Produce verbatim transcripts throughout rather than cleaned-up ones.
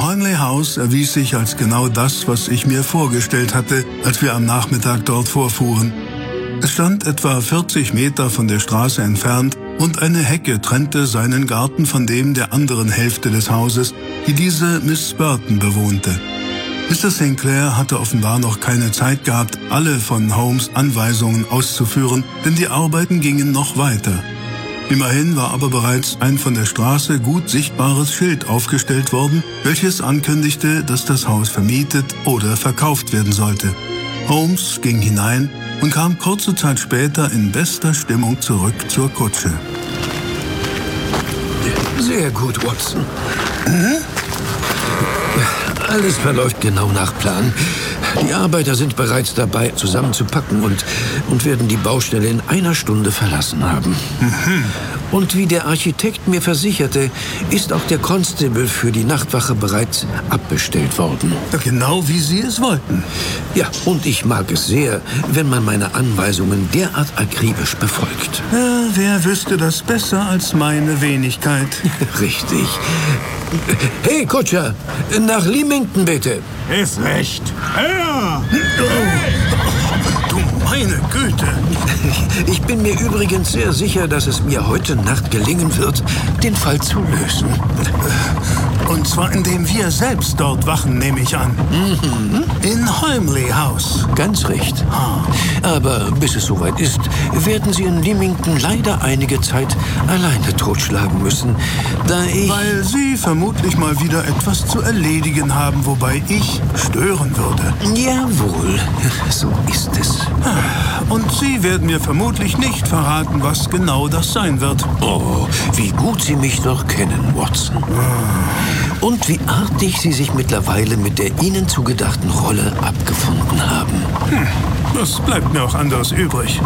Holmley House erwies sich als genau das, was ich mir vorgestellt hatte, als wir am Nachmittag dort vorfuhren. Es stand etwa vierzig Meter von der Straße entfernt und eine Hecke trennte seinen Garten von dem der anderen Hälfte des Hauses, die diese Miss Burton bewohnte. Mister Sinclair hatte offenbar noch keine Zeit gehabt, alle von Holmes' Anweisungen auszuführen, denn die Arbeiten gingen noch weiter. Immerhin war aber bereits ein von der Straße gut sichtbares Schild aufgestellt worden, welches ankündigte, dass das Haus vermietet oder verkauft werden sollte. Holmes ging hinein und kam kurze Zeit später in bester Stimmung zurück zur Kutsche. Sehr gut, Watson. Mhm. Alles verläuft genau nach Plan. Die Arbeiter sind bereits dabei, zusammenzupacken und, und werden die Baustelle in einer Stunde verlassen haben. Mhm. Und wie der Architekt mir versicherte, ist auch der Constable für die Nachtwache bereits abbestellt worden. Genau wie Sie es wollten. Ja, und ich mag es sehr, wenn man meine Anweisungen derart akribisch befolgt. Ja, wer wüsste das besser als meine Wenigkeit? Richtig. Hey, Kutscher, nach Leamington bitte. Ist recht. Ja. Du meine Güte. Ich bin mir übrigens sehr sicher, dass es mir heute Nacht gelingen wird, den Fall zu lösen. Und zwar indem wir selbst dort wachen, nehme ich an. Mhm. In Holmley House. Ganz recht. Aber bis es soweit ist, werden Sie in Leamington leider einige Zeit alleine totschlagen müssen, da ich... Weil Sie vermutlich mal wieder etwas zu erledigen haben, wobei ich stören würde. Jawohl, so ist es. Und Sie werden mir vermutlich nicht verraten, was genau das sein wird. Oh, wie gut Sie mich doch kennen, Watson. Und wie artig Sie sich mittlerweile mit der Ihnen zugedachten Rolle abgefunden haben. Hm, das bleibt mir auch anders übrig.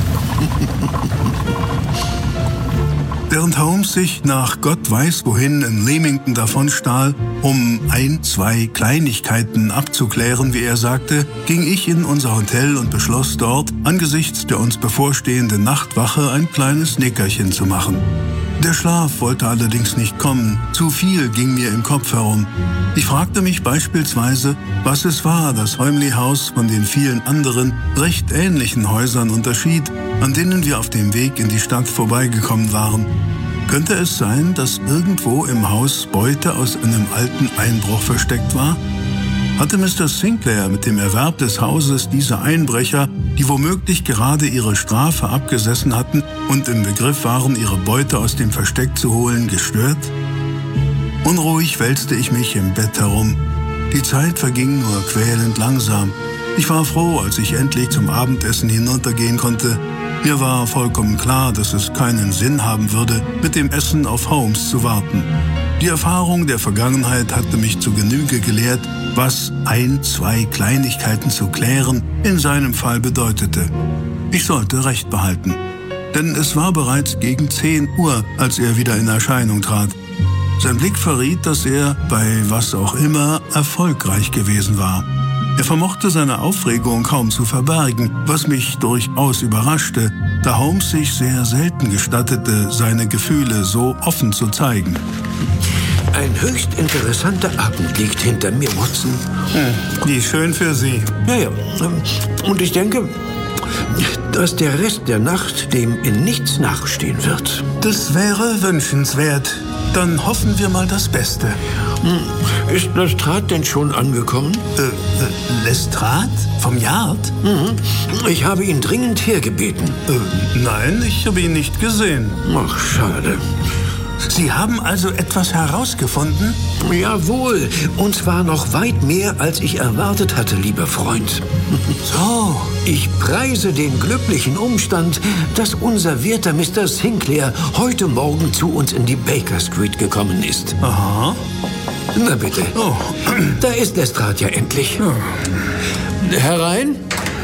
Während Holmes sich nach Gott weiß wohin in Leamington davonstahl, um ein, zwei Kleinigkeiten abzuklären, wie er sagte, ging ich in unser Hotel und beschloss dort, angesichts der uns bevorstehenden Nachtwache, ein kleines Nickerchen zu machen. Der Schlaf wollte allerdings nicht kommen, zu viel ging mir im Kopf herum. Ich fragte mich beispielsweise, was es war, das Holmley House von den vielen anderen, recht ähnlichen Häusern unterschied, an denen wir auf dem Weg in die Stadt vorbeigekommen waren. Könnte es sein, dass irgendwo im Haus Beute aus einem alten Einbruch versteckt war? Hatte Mister Sinclair mit dem Erwerb des Hauses diese Einbrecher, die womöglich gerade ihre Strafe abgesessen hatten und im Begriff waren, ihre Beute aus dem Versteck zu holen, gestört? Unruhig wälzte ich mich im Bett herum. Die Zeit verging nur quälend langsam. Ich war froh, als ich endlich zum Abendessen hinuntergehen konnte. Mir war vollkommen klar, dass es keinen Sinn haben würde, mit dem Essen auf Holmes zu warten. Die Erfahrung der Vergangenheit hatte mich zu Genüge gelehrt, was ein, zwei Kleinigkeiten zu klären in seinem Fall bedeutete. Ich sollte Recht behalten. Denn es war bereits gegen zehn Uhr, als er wieder in Erscheinung trat. Sein Blick verriet, dass er, bei was auch immer, erfolgreich gewesen war. Er vermochte seine Aufregung kaum zu verbergen, was mich durchaus überraschte, da Holmes sich sehr selten gestattete, seine Gefühle so offen zu zeigen. Ein höchst interessanter Abend liegt hinter mir, Watson. Hm, wie schön für Sie. Ja, ja. Und ich denke, dass der Rest der Nacht dem in nichts nachstehen wird. Das wäre wünschenswert. Dann hoffen wir mal das Beste. Ist Lestrade denn schon angekommen? Äh, äh, Lestrade? Vom Yard? Mhm. Ich habe ihn dringend hergebeten. Äh, nein, ich habe ihn nicht gesehen. Ach, schade. Sie haben also etwas herausgefunden? Jawohl, und zwar noch weit mehr, als ich erwartet hatte, lieber Freund. So. Ich preise den glücklichen Umstand, dass unser werter Mister Sinclair heute Morgen zu uns in die Baker Street gekommen ist. Aha. Na bitte. Oh. Da ist Lestrade ja endlich. Oh. Herein?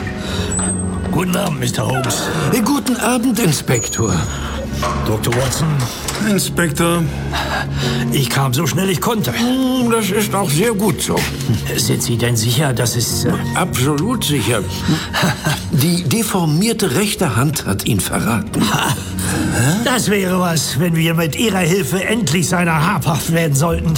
Guten Abend, Mister Holmes. Guten Abend, Inspektor. Doktor Watson. Inspektor. Ich kam so schnell ich konnte. Das ist auch sehr gut so. Sind Sie denn sicher, dass es... Äh Absolut sicher. Die deformierte rechte Hand hat ihn verraten. Das wäre was, wenn wir mit Ihrer Hilfe endlich seiner habhaft werden sollten.